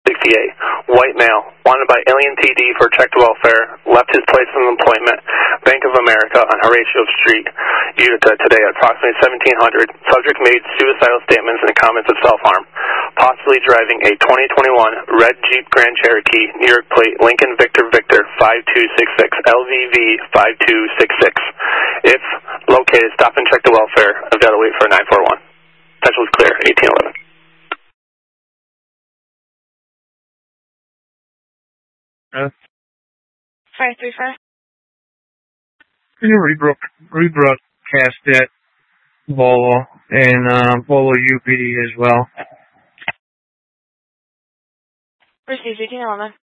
68. White male, wanted by Alien TD for check to welfare, left his place of employment, Bank of America on Horatio Street, Utica today at approximately 1700. Subject made suicidal statements and comments of self-harm. Possibly driving a 2021 red Jeep Grand Cherokee, New York plate, Lincoln Victor Victor 5266, LVV 5266. If located, stop and check the welfare. I've got to wait for a 941. Potential is clear, 1811. 535. Can you rebroadcast that Volvo and Volvo UPD as well? Received 1811.